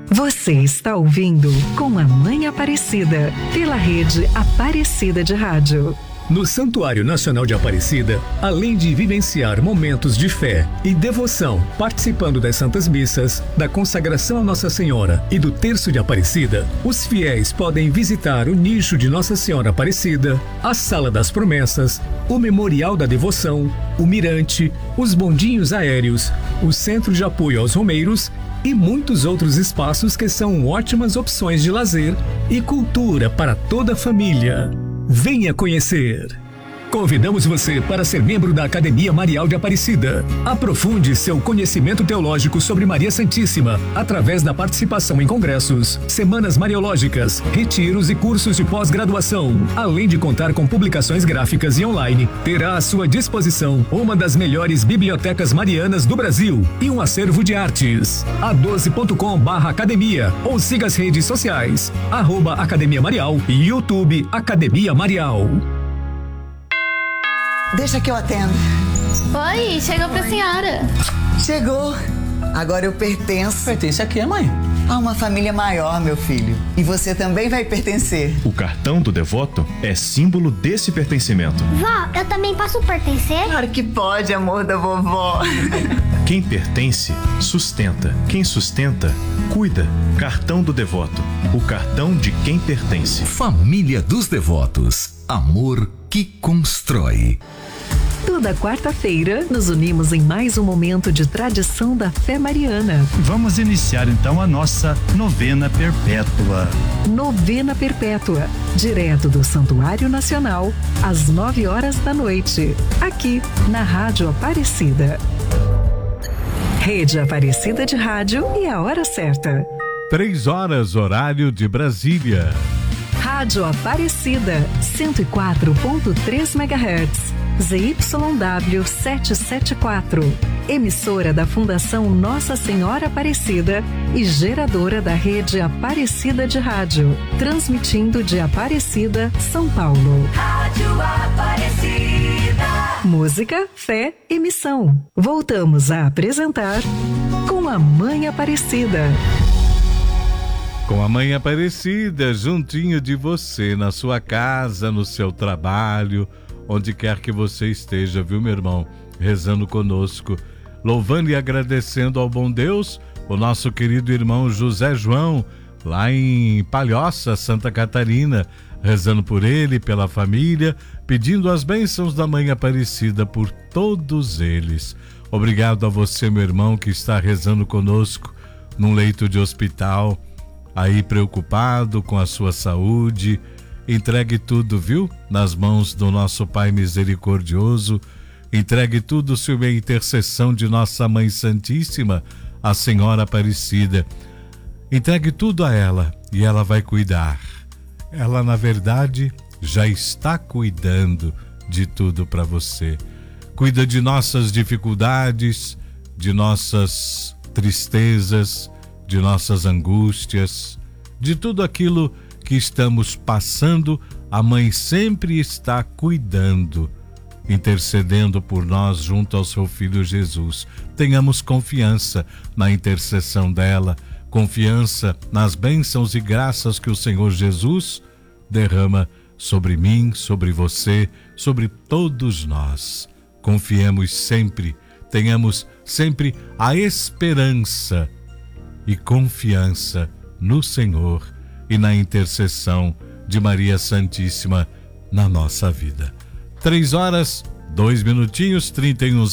Você está ouvindo Com a Mãe Aparecida, pela rede Aparecida de Rádio. No Santuário Nacional de Aparecida, além de vivenciar momentos de fé e devoção, participando das Santas Missas, da consagração a Nossa Senhora e do Terço de Aparecida, os fiéis podem visitar o nicho de Nossa Senhora Aparecida, a Sala das Promessas, o Memorial da Devoção, o Mirante, os bondinhos aéreos, o Centro de Apoio aos Romeiros e muitos outros espaços que são ótimas opções de lazer e cultura para toda a família. Venha conhecer! Convidamos você para ser membro da Academia Marial de Aparecida. Aprofunde seu conhecimento teológico sobre Maria Santíssima através da participação em congressos, semanas mariológicas, retiros e cursos de pós-graduação. Além de contar com publicações gráficas e online, terá à sua disposição uma das melhores bibliotecas marianas do Brasil e um acervo de artes. a12.com/academia ou siga as redes sociais @Academia Marial e YouTube Academia Marial. Deixa que eu atendo. Oi, chegou pra senhora. Chegou. Agora eu pertenço. Pertence a quê, mãe? A uma família maior, meu filho. E você também vai pertencer. O cartão do devoto é símbolo desse pertencimento. Vó, eu também posso pertencer? Claro que pode, amor da vovó. Quem pertence, sustenta. Quem sustenta, cuida. Cartão do devoto. O cartão de quem pertence. Família dos Devotos. Amor que constrói. Toda quarta-feira, nos unimos em mais um momento de tradição da fé mariana. Vamos iniciar então a nossa novena perpétua. Novena Perpétua, direto do Santuário Nacional, às 9 horas da noite, aqui na Rádio Aparecida. Rede Aparecida de Rádio e a hora certa. 3 horas, horário de Brasília. Rádio Aparecida, 104.3 MHz, ZYW 774, emissora da Fundação Nossa Senhora Aparecida e geradora da rede Aparecida de Rádio, transmitindo de Aparecida, São Paulo. Rádio Aparecida. Música, fé e missão. Voltamos a apresentar Com a Mãe Aparecida. Com a Mãe Aparecida, juntinho de você, na sua casa, no seu trabalho, onde quer que você esteja, viu, meu irmão? Rezando conosco, louvando e agradecendo ao bom Deus, o nosso querido irmão José João, lá em Palhoça, Santa Catarina, rezando por ele, pela família, pedindo as bênçãos da Mãe Aparecida por todos eles. Obrigado a você, meu irmão, que está rezando conosco num leito de hospital, aí preocupado com a sua saúde. Entregue tudo, viu? Nas mãos do nosso Pai misericordioso. Entregue tudo sob a intercessão de nossa Mãe Santíssima, a Senhora Aparecida. Entregue tudo a ela e ela vai cuidar. Ela, na verdade, já está cuidando de tudo para você. Cuida de nossas dificuldades, de nossas tristezas, de nossas angústias, de tudo aquilo que estamos passando. A Mãe sempre está cuidando, intercedendo por nós junto ao seu Filho Jesus. Tenhamos confiança na intercessão dela, confiança nas bênçãos e graças que o Senhor Jesus derrama sobre mim, sobre você, sobre todos nós. Confiemos sempre, tenhamos sempre a esperança e confiança no Senhor e na intercessão de Maria Santíssima na nossa vida. 3 horas, 2 minutinhos, 31